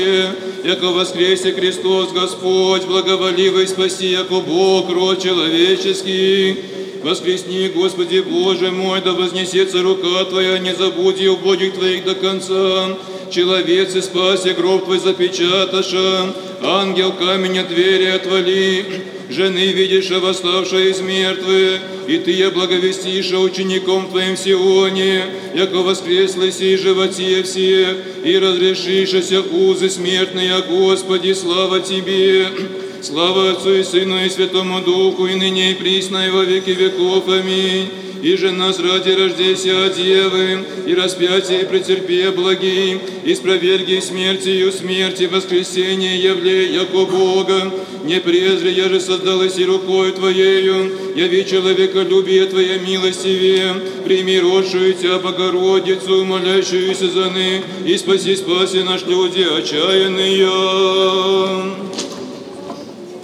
яко воскресе Христос Господь, благоволивый спаси, яко Бог, род человеческий. Воскресни, Господи Боже мой, да вознесется рука Твоя, не забуди убогих Твоих до конца. Человец и спаси, гроб Твой запечаташа, ангел камень от двери отвали. Жены видишь, восставшая из мертвых, и Ты я благовестиша учеником Твоим в Сионе, яко воскресли сей животе всех, и разрешишься узы смертные, Господи, слава Тебе. Слава Отцу и Сыну и Святому Духу, и ныне и присно, и во веки веков. Аминь. И же нас ради рождения от Девы, и распятие претерпе благим, и спроверги смертью смерти, воскресение явлей, яко Бога. Не презри, я же создалась и рукою Твоею, яви человеколюбие Твоя милостивее, прими родшую Тебя Богородицу, молящуюся за ны, и спаси наш люди отчаянные.